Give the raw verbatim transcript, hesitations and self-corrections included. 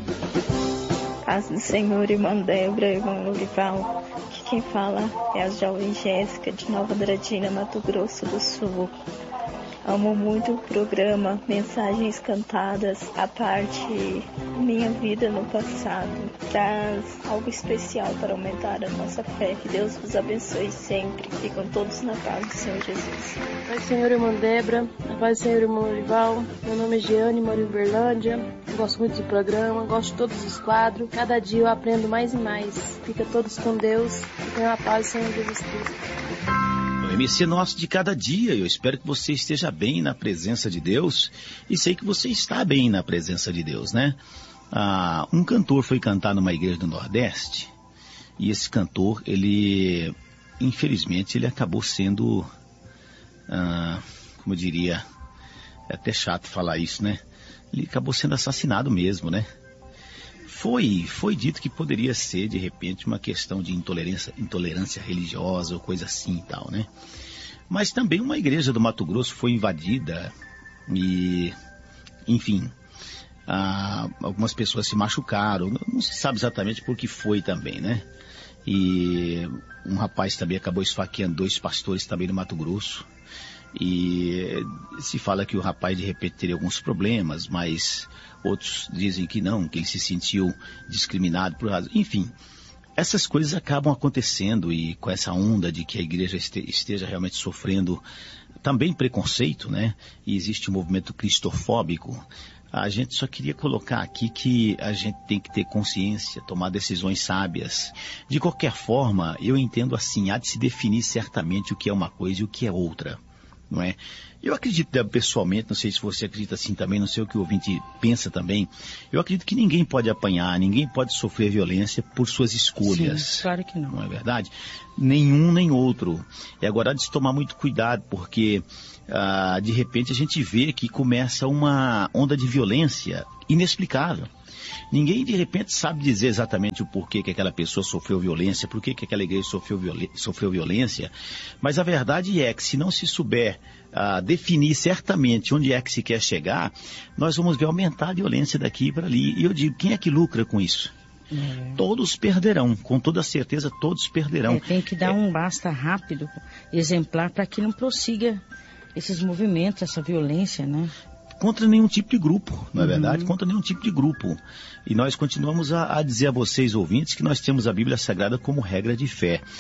Paz do Senhor, irmã Débora, irmão Lourival. Aqui quem fala é a jovem Jéssica, de Nova Andradina, Mato Grosso do Sul. Amo muito o programa Mensagens Cantadas. A parte Minha Vida no Passado traz algo especial para aumentar a nossa fé. Que Deus vos abençoe sempre. Ficam todos na paz do Senhor Jesus. Paz do Senhor, irmã Débora. Paz do Senhor, irmão Lourival. Meu nome é Giane, moro em Uberlândia. Gosto muito do programa, gosto de todos os quadros. Cada dia eu aprendo mais e mais. Fica todos com Deus e tenham a paz do Senhor Jesus Cristo. O M C nosso de cada dia. Eu espero que você esteja bem na presença de Deus e sei que você está bem na presença de Deus, né? Ah, um cantor foi cantar numa igreja do Nordeste e esse cantor, ele, infelizmente, ele acabou sendo, ah, como eu diria, é até chato falar isso, né? Ele acabou sendo assassinado mesmo, né? Foi, foi dito que poderia ser, de repente, uma questão de intolerância, intolerância religiosa ou coisa assim e tal, né? Mas também uma igreja do Mato Grosso foi invadida e, enfim, ah, algumas pessoas se machucaram. Não, não se sabe exatamente por que foi também, né? E um rapaz também acabou esfaqueando dois pastores também no Mato Grosso. E se fala que o rapaz de repente teria alguns problemas, mas outros dizem que não, que ele se sentiu discriminado por razão. Enfim, essas coisas acabam acontecendo e com essa onda de que a igreja esteja realmente sofrendo também preconceito, né? E existe um movimento cristofóbico. A gente só queria colocar aqui que a gente tem que ter consciência, tomar decisões sábias. De qualquer forma, eu entendo assim, há de se definir certamente o que é uma coisa e o que é outra. Não é? Eu acredito pessoalmente, não sei se você acredita assim também, não sei o que o ouvinte pensa também, eu acredito que ninguém pode apanhar, ninguém pode sofrer violência por suas escolhas. Sim, claro que não. Não é verdade? Nenhum nem outro. E agora há de se tomar muito cuidado, porque ah, de repente a gente vê que começa uma onda de violência inexplicável. Ninguém de repente sabe dizer exatamente o porquê que aquela pessoa sofreu violência, por que que aquela igreja sofreu, viol... sofreu violência, mas a verdade é que se não se souber uh, definir certamente onde é que se quer chegar, nós vamos ver aumentar a violência daqui para ali. E eu digo, quem é que lucra com isso? É. Todos perderão, com toda certeza todos perderão. É, tem que dar é. um basta rápido, exemplar, para que não prossiga esses movimentos, essa violência, né? Contra nenhum tipo de grupo, não é verdade? Uhum. Contra nenhum tipo de grupo. E nós continuamos a, a dizer a vocês, ouvintes, que nós temos a Bíblia Sagrada como regra de fé.